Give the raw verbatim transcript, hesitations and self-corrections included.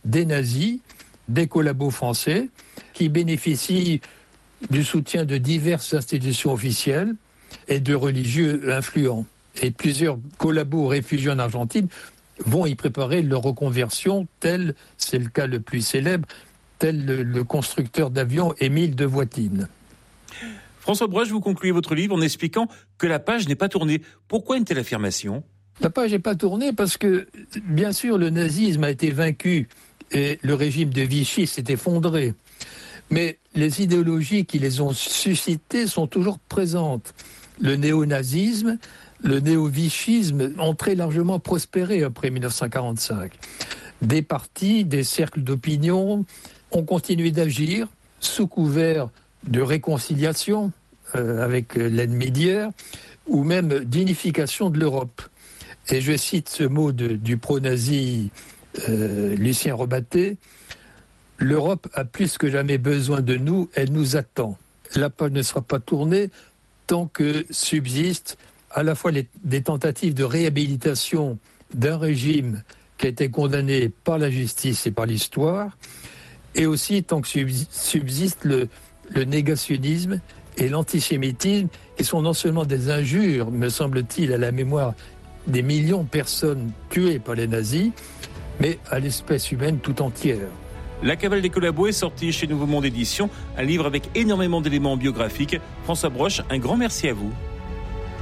des nazis, des collabos français, qui bénéficient du soutien de diverses institutions officielles et de religieux influents. Et plusieurs collabos réfugiés en Argentine vont y préparer leur reconversion, tel, c'est le cas le plus célèbre, tel le, le constructeur d'avions Émile de Voitine. François Broche, vous concluez votre livre en expliquant que la page n'est pas tournée. Pourquoi une telle affirmation ? La page n'est pas tournée parce que, bien sûr, le nazisme a été vaincu et le régime de Vichy s'est effondré. Mais les idéologies qui les ont suscitées sont toujours présentes. Le néonazisme, le néo-vichisme ont très largement prospéré après dix-neuf cent quarante-cinq. Des partis, des cercles d'opinion ont continué d'agir sous couvert de réconciliation euh, avec l'ennemi d'hier ou même d'unification de l'Europe. Et je cite ce mot de, du pro-nazi euh, Lucien Rebatté: « L'Europe a plus que jamais besoin de nous, elle nous attend. La page ne sera pas tournée tant que subsistent à la fois les, des tentatives de réhabilitation d'un régime qui a été condamné par la justice et par l'histoire, et aussi tant que subsiste le, le négationnisme et l'antisémitisme, qui sont non seulement des injures, me semble-t-il, à la mémoire des millions de personnes tuées par les nazis, mais à l'espèce humaine tout entière. » La Cavale des collabos est sortie chez Nouveau Monde Éditions, un livre avec énormément d'éléments biographiques. François Broche, un grand merci à vous.